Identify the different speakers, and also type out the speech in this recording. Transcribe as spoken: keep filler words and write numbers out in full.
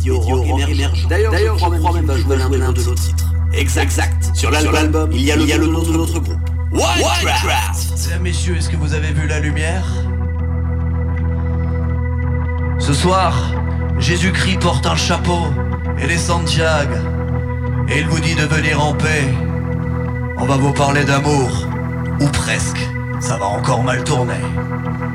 Speaker 1: météo rock émergent. D'ailleurs, je crois même qu'il va jouer l'un de nos titres. Exact, exact. Sur l'album, il y a le, il y a le nom de notre groupe. Wildcraft.
Speaker 2: Mesdames, messieurs, est-ce que vous avez vu la lumière? Ce soir, Jésus-Christ porte un chapeau et les Santiago. Et il vous dit de venir en paix. On va vous parler d'amour. Ou presque. Ça va encore mal tourner.